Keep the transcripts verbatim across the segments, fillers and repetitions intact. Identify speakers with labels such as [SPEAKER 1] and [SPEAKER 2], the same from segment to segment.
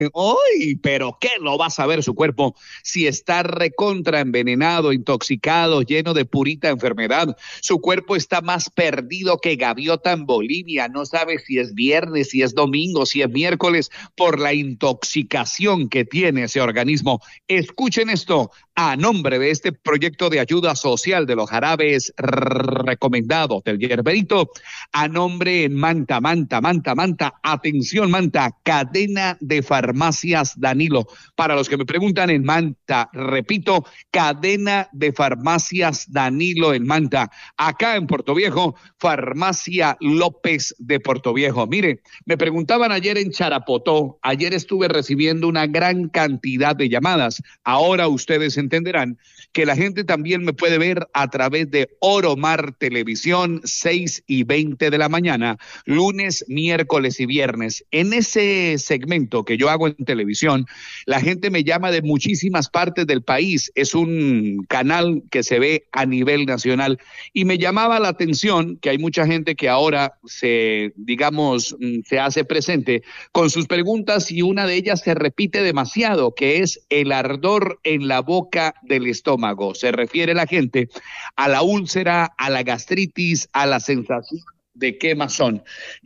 [SPEAKER 1] ¡Uy! Pero ¿qué lo va a saber su cuerpo si está recontra envenenado, intoxicado, lleno de purita enfermedad? Su cuerpo está más perdido que gaviota en Bolivia. No sabe si es viernes, si es domingo, si es miércoles, por la intoxicación que tiene ese organismo. Escuchen esto. A nombre de este proyecto de ayuda social de los jarabes recomendados del Yerberito, a nombre en Manta, Manta, Manta, Manta, atención Manta, cadena de farmacias Danilo. Para los que me preguntan en Manta, repito, cadena de farmacias Danilo en Manta. Acá en Puerto Viejo, farmacia López de Puerto Viejo. Mire, me preguntaban ayer en Charapotó, ayer estuve recibiendo una gran cantidad de llamadas. Ahora ustedes entenderán que la gente también me puede ver a través de Oromar Televisión, seis y veinte de la mañana, lunes, miércoles y viernes. En ese segmento que yo hago en televisión, la gente me llama de muchísimas partes del país. Es un canal que se ve a nivel nacional y me llamaba la atención que hay mucha gente que ahora se, digamos, se hace presente con sus preguntas y una de ellas se repite demasiado, que es el ardor en la boca del estómago. Se refiere la gente a la úlcera, a la gastritis, a la sensación de quemazón.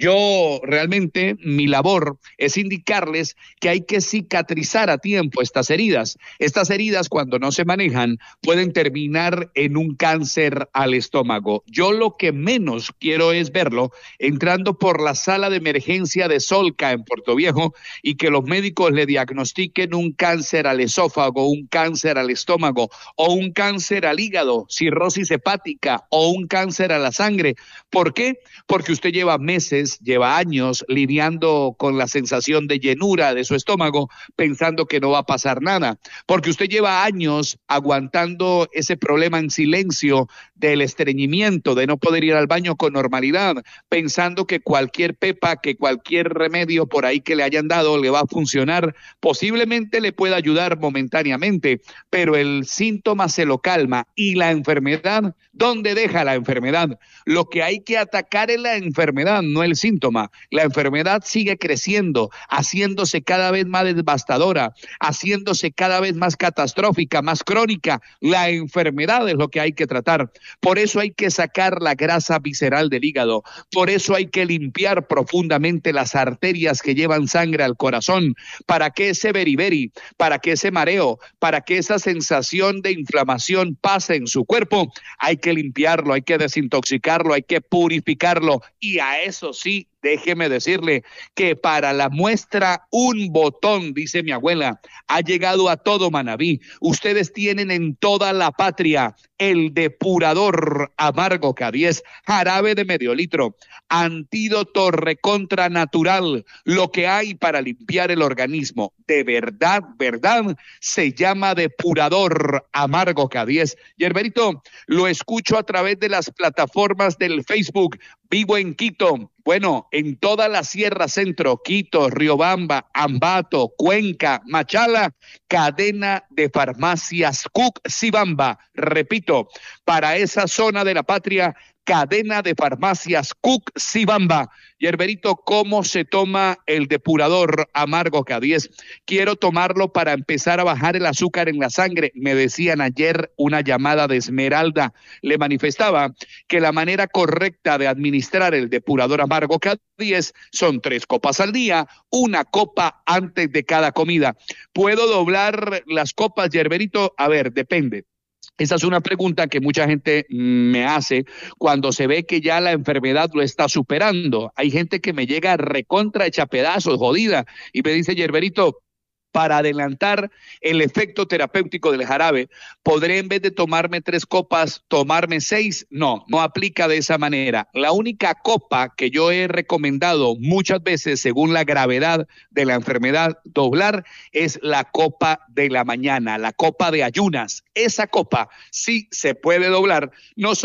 [SPEAKER 1] Yo realmente mi labor es indicarles que hay que cicatrizar a tiempo estas heridas. Estas heridas, cuando no se manejan, pueden terminar en un cáncer al estómago. Yo lo que menos quiero es verlo entrando por la sala de emergencia de Solca en Puerto Viejo y que los médicos le diagnostiquen un cáncer al esófago, un cáncer al estómago o un cáncer al hígado, cirrosis hepática o un cáncer a la sangre. ¿Por qué? Porque usted lleva meses, lleva años lidiando con la sensación de llenura de su estómago, pensando que no va a pasar nada. Porque usted lleva años aguantando ese problema en silencio del estreñimiento, de no poder ir al baño con normalidad, pensando que cualquier pepa, que cualquier remedio por ahí que le hayan dado le va a funcionar. Posiblemente le pueda ayudar momentáneamente, pero el síntoma se lo calma. Y la enfermedad, ¿dónde deja la enfermedad? Lo que hay que atacar es la enfermedad, no el síntoma. La enfermedad sigue creciendo, haciéndose cada vez más devastadora, haciéndose cada vez más catastrófica, más crónica. La enfermedad es lo que hay que tratar. Por eso hay que sacar la grasa visceral del hígado. Por eso hay que limpiar profundamente las arterias que llevan sangre al corazón. Para que ese beriberi, para que ese mareo, para que esa sensación de inflamación pase en su cuerpo, hay que limpiarlo, hay que desintoxicarlo, hay que purificarlo. Y a eso sí, déjeme decirle que para la muestra un botón, dice mi abuela, ha llegado a todo Manabí. Ustedes tienen en toda la patria el depurador amargo K diez, jarabe de medio litro, antídoto recontra natural, lo que hay para limpiar el organismo. De verdad, verdad, se llama depurador amargo K diez. Yerberito, lo escucho a través de las plataformas del Facebook. Vivo en Quito, bueno, en toda la Sierra Centro, Quito, Riobamba, Ambato, Cuenca, Machala, cadena de farmacias Cuc-Sibamba. Repito, para esa zona de la patria, cadena de farmacias Cuc-Sibamba. Yerberito, ¿cómo se toma el depurador amargo K diez? Quiero tomarlo para empezar a bajar el azúcar en la sangre. Me decían ayer una llamada de Esmeralda. Le manifestaba que la manera correcta de administrar el depurador amargo K diez son tres copas al día, una copa antes de cada comida. ¿Puedo doblar las copas, Yerberito? A ver, depende. Esa es una pregunta que mucha gente me hace cuando se ve que ya la enfermedad lo está superando. Hay gente que me llega recontra hecha pedazos, jodida, y me dice, Yerberito, para adelantar el efecto terapéutico del jarabe, ¿podré en vez de tomarme tres copas, tomarme seis? No, no aplica de esa manera. La única copa que yo he recomendado muchas veces, según la gravedad de la enfermedad, doblar, es la copa de la mañana, la copa de ayunas. Esa copa sí se puede doblar, no solo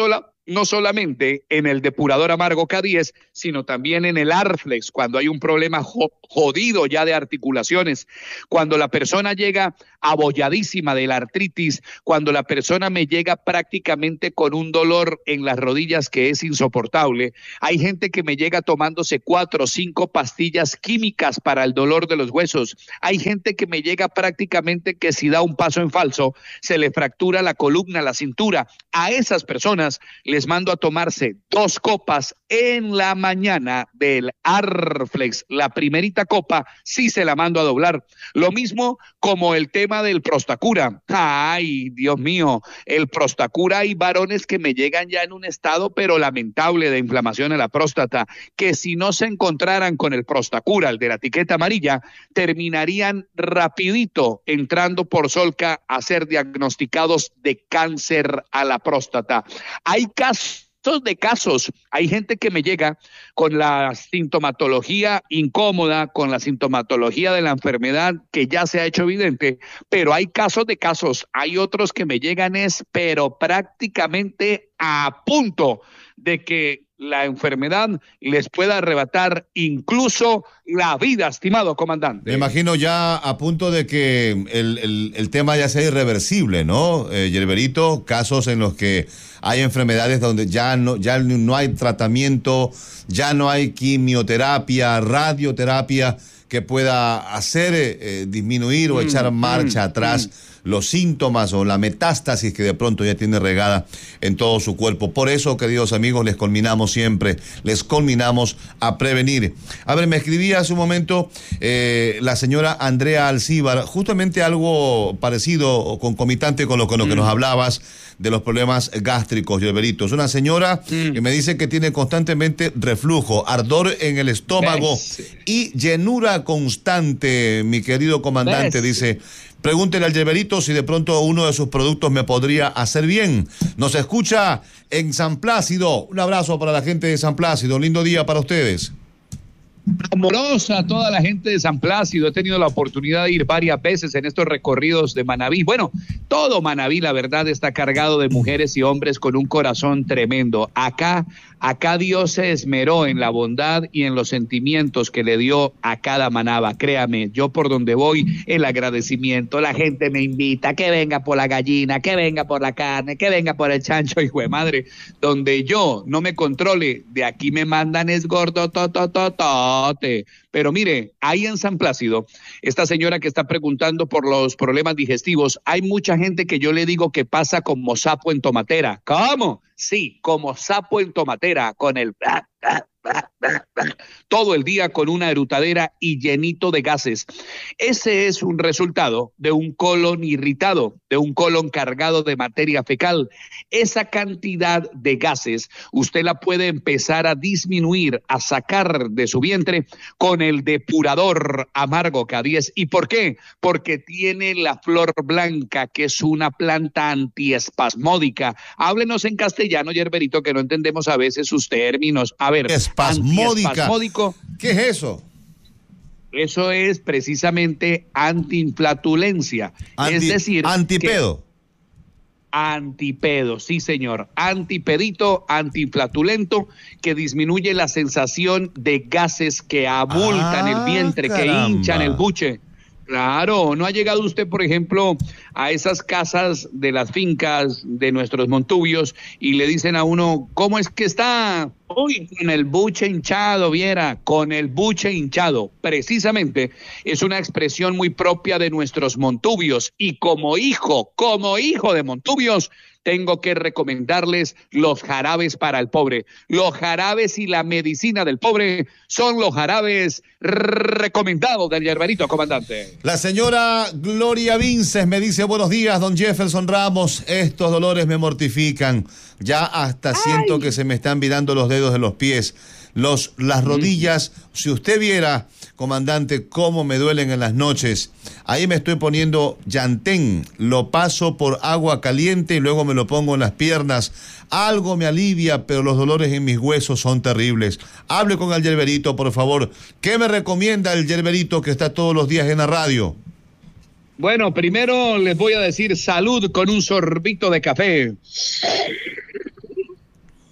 [SPEAKER 1] no solamente en el depurador amargo K diez, sino también en el Arflex, cuando hay un problema jodido ya de articulaciones, cuando la persona llega abolladísima de la artritis, cuando la persona me llega prácticamente con un dolor en las rodillas que es insoportable. Hay gente que me llega tomándose cuatro o cinco pastillas químicas para el dolor de los huesos. Hay gente que me llega prácticamente que si da un paso en falso, se le fractura la columna, la cintura. A esas personas les mando a tomarse dos copas en la mañana del Arflex. La primerita copa sí se la mando a doblar. Lo mismo como el tema del Prostacura. Ay, Dios mío, el Prostacura, hay varones que me llegan ya en un estado pero lamentable de inflamación en la próstata, que si no se encontraran con el Prostacura, el de la etiqueta amarilla, terminarían rapidito entrando por Solca a ser diagnosticados de cáncer a la próstata. Hay casos de casos, hay gente que me llega con la sintomatología incómoda, con la sintomatología de la enfermedad que ya se ha hecho evidente, pero hay casos de casos, hay otros que me llegan es, pero prácticamente a punto de que la enfermedad les pueda arrebatar incluso la vida, estimado comandante.
[SPEAKER 2] Me imagino ya a punto de que el, el, el tema ya sea irreversible, ¿no, eh, Yerberito? Casos en los que hay enfermedades donde ya no, ya no hay tratamiento, ya no hay quimioterapia, radioterapia que pueda hacer eh, disminuir o mm, echar marcha mm, atrás mm. los síntomas o la metástasis que de pronto ya tiene regada en todo su cuerpo. Por eso, queridos amigos, les culminamos siempre, les culminamos a prevenir. A ver, me escribía hace un momento eh, la señora Andrea Alcíbar, justamente algo parecido o concomitante con lo, con lo mm. que nos hablabas de los problemas gástricos, Yerberito. Es una señora mm. que me dice que tiene constantemente reflujo, ardor en el estómago ¿Ves? y llenura constante, mi querido comandante. ¿Ves? Dice, pregúntele al Yerberito si de pronto uno de sus productos me podría hacer bien. Nos escucha en San Plácido. Un abrazo para la gente de San Plácido. Lindo día para ustedes.
[SPEAKER 1] Amorosa toda la gente de San Plácido. He tenido la oportunidad de ir varias veces en estos recorridos de Manabí. Bueno, todo Manabí, la verdad, está cargado de mujeres y hombres con un corazón tremendo. Acá, acá Dios se esmeró en la bondad y en los sentimientos que le dio a cada manaba. Créame, yo por donde voy, el agradecimiento. La gente me invita, que venga por la gallina, que venga por la carne, que venga por el chancho, hijo de madre. Donde yo no me controle, de aquí me mandan es gordo, to, to, to, to. Pero mire, ahí en San Plácido, esta señora que está preguntando por los problemas digestivos, hay mucha gente que yo le digo que pasa como sapo en tomatera. ¿Cómo? Sí, como sapo en tomatera, con el... todo el día con una erutadera y llenito de gases. Ese es un resultado de un colon irritado, de un colon cargado de materia fecal. Esa cantidad de gases usted la puede empezar a disminuir, a sacar de su vientre con el depurador amargo K diez. ¿Y por qué? Porque tiene la flor blanca, que es una planta antiespasmódica. Háblenos en castellano, Yerberito, que no entendemos a veces sus términos. A ver,
[SPEAKER 2] espasmódica.
[SPEAKER 1] Antiespasmódico.
[SPEAKER 2] ¿Qué es eso?
[SPEAKER 1] Eso es precisamente antiinflatulencia.
[SPEAKER 2] Anti,
[SPEAKER 1] es decir,
[SPEAKER 2] antipedo.
[SPEAKER 1] Antipedo, sí señor, antipedito, antiinflatulento, que disminuye la sensación de gases que abultan ah, el vientre, caramba. que hinchan el buche. Claro, ¿no ha llegado usted, por ejemplo, a esas casas de las fincas de nuestros montubios y le dicen a uno, ¿cómo es que está? Uy, con el buche hinchado, viera, con el buche hinchado. Precisamente es una expresión muy propia de nuestros montubios, y como hijo, como hijo de montubios, tengo que recomendarles los jarabes para el pobre. Los jarabes y la medicina del pobre son los jarabes recomendados del Yerberito, comandante.
[SPEAKER 2] La señora Gloria Vinces me dice, buenos días, don Jefferson Ramos, estos dolores me mortifican. Ya hasta Ay. siento que se me están virando los dedos de los pies. Los, las rodillas, mm. si usted viera, comandante, cómo me duelen en las noches. Ahí me estoy poniendo llantén, lo paso por agua caliente y luego me lo pongo en las piernas. Algo me alivia, pero los dolores en mis huesos son terribles. Hable con el Yerberito, por favor. ¿Qué me recomienda el Yerberito que está todos los días en la radio?
[SPEAKER 1] Bueno, primero les voy a decir salud con un sorbito de café.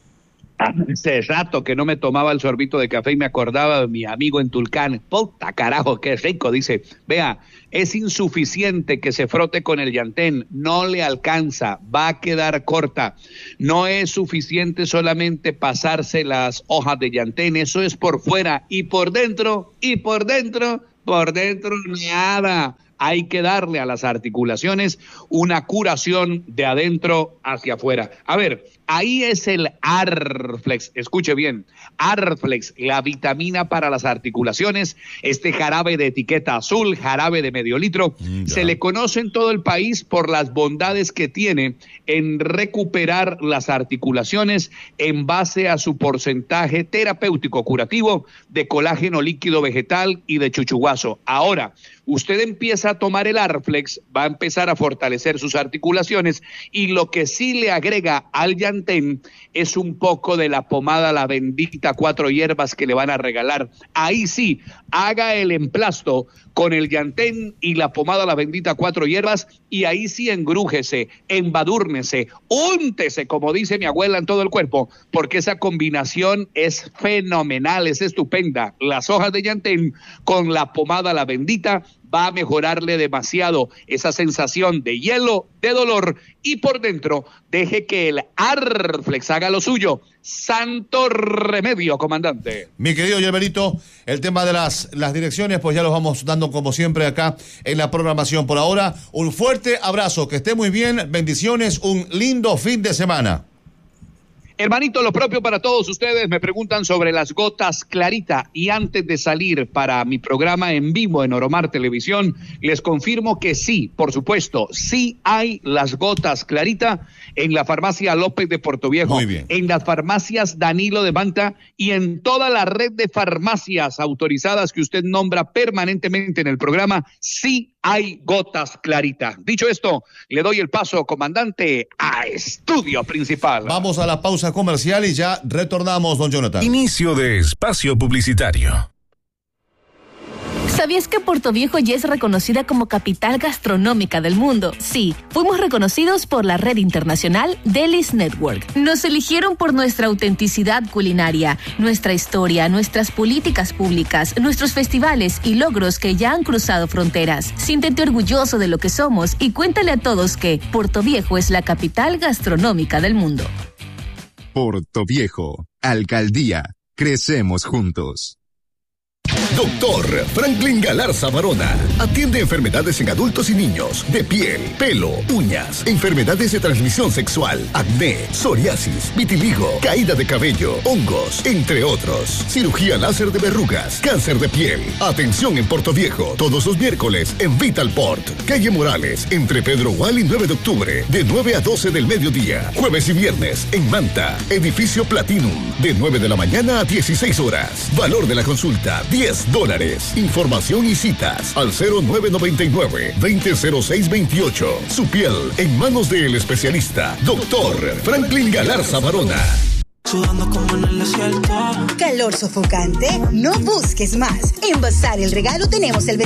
[SPEAKER 1] Hace rato que no me tomaba el sorbito de café y me acordaba de mi amigo en Tulcán. Puta carajo, qué rico. Dice, vea, es insuficiente que se frote con el llantén, no le alcanza, va a quedar corta. No es suficiente solamente pasarse las hojas de llantén, eso es por fuera y por dentro, y por dentro, por dentro nada. Hay que darle a las articulaciones una curación de adentro hacia afuera. A ver, ahí es el Arflex, escuche bien, Arflex, la vitamina para las articulaciones, este jarabe de etiqueta azul, jarabe de medio litro, mm, se le conoce en todo el país por las bondades que tiene en recuperar las articulaciones en base a su porcentaje terapéutico curativo de colágeno líquido vegetal y de chuchuguazo. Ahora, usted empieza a tomar el Arflex, va a empezar a fortalecer sus articulaciones y lo que sí le agrega al llantén es un poco de la pomada La Bendita Cuatro Hierbas que le van a regalar. Ahí sí, haga el emplasto con el llantén y la pomada La Bendita Cuatro Hierbas y ahí sí engrújese, embadúrnese, úntese, como dice mi abuela, en todo el cuerpo, porque esa combinación es fenomenal, es estupenda. Las hojas de llantén con la pomada La Bendita va a mejorarle demasiado esa sensación de hielo, de dolor, y por dentro deje que el Arflex haga lo suyo. Santo remedio, comandante.
[SPEAKER 2] Mi querido Gilberto, el tema de las, las direcciones, pues ya los vamos dando como siempre acá en la programación. Por ahora, un fuerte abrazo, que esté muy bien, bendiciones, un lindo fin de semana.
[SPEAKER 1] Hermanito, lo propio para todos ustedes. Me preguntan sobre las gotas Clarita y antes de salir para mi programa en vivo en Oromar Televisión, les confirmo que sí, por supuesto, sí hay las gotas Clarita en la farmacia López de Portoviejo,
[SPEAKER 2] muy bien,
[SPEAKER 1] en las farmacias Danilo de Manta y en toda la red de farmacias autorizadas que usted nombra permanentemente en el programa. Sí hay gotas Clarita. Dicho esto, le doy el paso, comandante, a estudio principal.
[SPEAKER 2] Vamos a la pausa comercial y ya retornamos, don Jonathan.
[SPEAKER 3] Inicio de espacio publicitario.
[SPEAKER 4] ¿Sabías que Portoviejo ya es reconocida como capital gastronómica del mundo? Sí, fuimos reconocidos por la red internacional Delis Network. Nos eligieron por nuestra autenticidad culinaria, nuestra historia, nuestras políticas públicas, nuestros festivales y logros que ya han cruzado fronteras. Siéntete orgulloso de lo que somos y cuéntale a todos que Portoviejo es la capital gastronómica del mundo.
[SPEAKER 3] Portoviejo, Alcaldía, crecemos juntos. Doctor Franklin Galarza Barona atiende enfermedades en adultos y niños de piel, pelo, uñas, enfermedades de transmisión sexual, acné, psoriasis, vitiligo, caída de cabello, hongos, entre otros. Cirugía láser de verrugas, cáncer de piel. Atención en Portoviejo, todos los miércoles en Vitalport, calle Morales, entre Pedro Gual y nueve de octubre, de nueve a doce del mediodía. Jueves y viernes en Manta, edificio Platinum, de nueve de la mañana a dieciséis horas. Valor de la consulta, diez dólares. Información y citas al cero nueve nueve nueve, veinte cero seis veintiocho. Su piel en manos del especialista, doctor Franklin Galarza Barona.
[SPEAKER 5] Sudando como en el desierto.
[SPEAKER 6] ¿Calor sofocante? No busques más. En Bazar El Regalo tenemos el